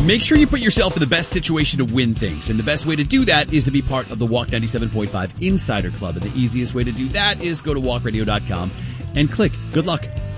Make sure you put yourself in the best situation to win things. And the best way to do that is to be part of the Walk 97.5 Insider Club. And the easiest way to do that is go to walkradio.com and click. Good luck.